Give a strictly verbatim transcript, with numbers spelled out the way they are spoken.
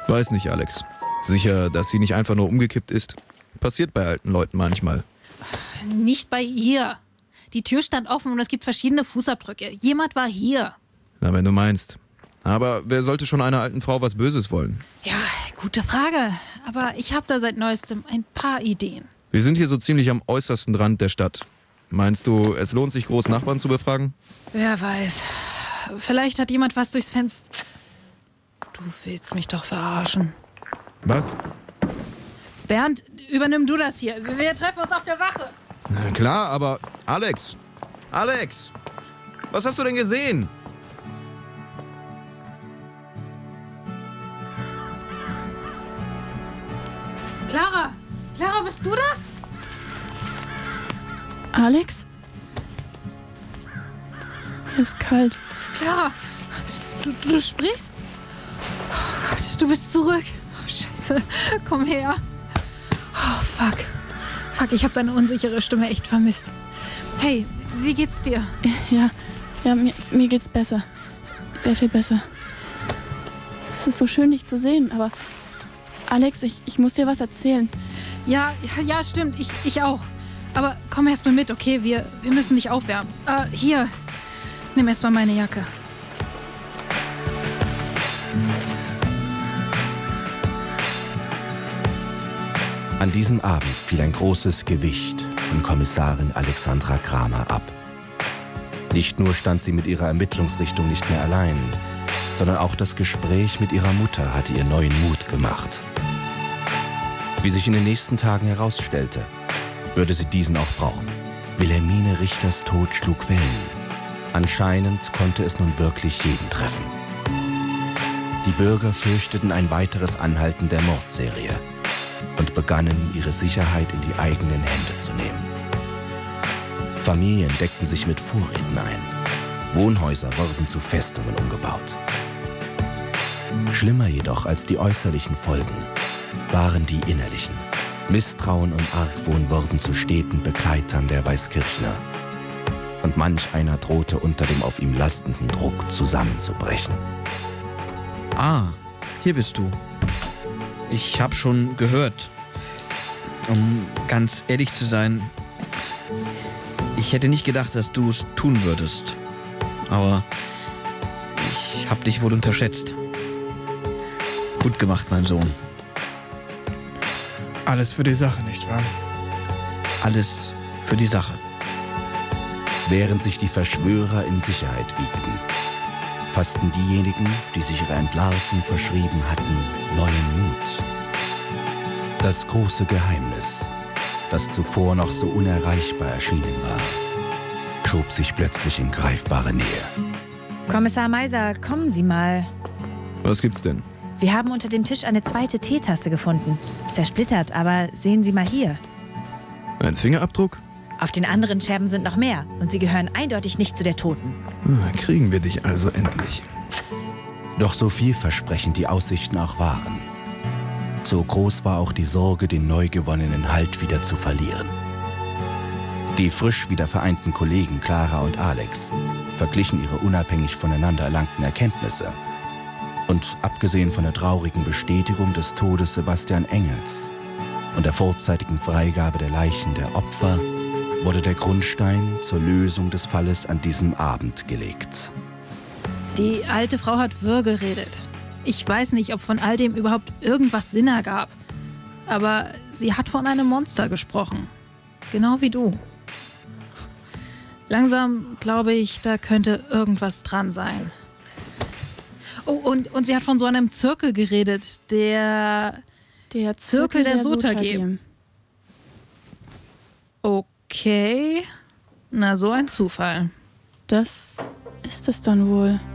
Weiß nicht, Alex. Sicher, dass sie nicht einfach nur umgekippt ist? Passiert bei alten Leuten manchmal. Nicht bei ihr. Die Tür stand offen und es gibt verschiedene Fußabdrücke. Jemand war hier. Na, wenn du meinst. Aber wer sollte schon einer alten Frau was Böses wollen? Ja, gute Frage. Aber ich habe da seit Neuestem ein paar Ideen. Wir sind hier so ziemlich am äußersten Rand der Stadt. Meinst du, es lohnt sich, groß Nachbarn zu befragen? Wer weiß. Vielleicht hat jemand was durchs Fenster... Du willst mich doch verarschen. Was? Bernd, übernimm du das hier. Wir treffen uns auf der Wache. Na klar, aber... Alex! Alex! Was hast du denn gesehen? Clara! Clara, bist du das? Alex? Mir ist kalt. Clara, du, du sprichst? Oh Gott, du bist zurück. Oh, Scheiße, komm her. Oh, fuck. Fuck, ich habe deine unsichere Stimme echt vermisst. Hey, wie geht's dir? Ja, ja, mir, mir geht's besser. Sehr viel besser. Es ist so schön, dich zu sehen, aber... Alex, ich, ich muss dir was erzählen. Ja, ja, ja, stimmt, ich, ich auch. Aber komm erst mal mit, okay? Wir, wir müssen dich aufwärmen. Äh, hier, nimm erst mal meine Jacke. An diesem Abend fiel ein großes Gewicht von Kommissarin Alexandra Kramer ab. Nicht nur stand sie mit ihrer Ermittlungsrichtung nicht mehr allein, sondern auch das Gespräch mit ihrer Mutter hatte ihr neuen Mut gemacht. Wie sich in den nächsten Tagen herausstellte, würde sie diesen auch brauchen. Wilhelmine Richters Tod schlug Wellen. Anscheinend konnte es nun wirklich jeden treffen. Die Bürger fürchteten ein weiteres Anhalten der Mordserie und begannen, ihre Sicherheit in die eigenen Hände zu nehmen. Familien deckten sich mit Vorräten ein. Wohnhäuser wurden zu Festungen umgebaut. Schlimmer jedoch als die äußerlichen Folgen waren die innerlichen. Misstrauen und Argwohn wurden zu steten Begleitern der Weißkirchner. Und manch einer drohte unter dem auf ihm lastenden Druck zusammenzubrechen. Ah, hier bist du. Ich hab schon gehört. Um ganz ehrlich zu sein, ich hätte nicht gedacht, dass du es tun würdest. Aber ich hab dich wohl unterschätzt. Gut gemacht, mein Sohn. Alles für die Sache, nicht wahr? Alles für die Sache. Während sich die Verschwörer in Sicherheit wiegten, fassten diejenigen, die sich ihrer Entlarvung verschrieben hatten, neuen Mut. Das große Geheimnis, das zuvor noch so unerreichbar erschienen war, schob sich plötzlich in greifbare Nähe. Kommissar Meiser, kommen Sie mal. Was gibt's denn? Wir haben unter dem Tisch eine zweite Teetasse gefunden. Zersplittert, aber sehen Sie mal hier. Ein Fingerabdruck? Auf den anderen Scherben sind noch mehr und sie gehören eindeutig nicht zu der Toten. Na, kriegen wir dich also endlich. Doch so vielversprechend die Aussichten auch waren, so groß war auch die Sorge, den neu gewonnenen Halt wieder zu verlieren. Die frisch wieder vereinten Kollegen Clara und Alex verglichen ihre unabhängig voneinander erlangten Erkenntnisse. Und abgesehen von der traurigen Bestätigung des Todes Sebastian Engels und der vorzeitigen Freigabe der Leichen der Opfer, wurde der Grundstein zur Lösung des Falles an diesem Abend gelegt. Die alte Frau hat wirr geredet. Ich weiß nicht, ob von all dem überhaupt irgendwas Sinn ergab. Aber sie hat von einem Monster gesprochen. Genau wie du. Langsam glaube ich, da könnte irgendwas dran sein. Oh, und, und sie hat von so einem Zirkel geredet, der... Der Zirkel der Sotagem. Sotagem. Okay. Na, so ein Zufall. Das ist es dann wohl.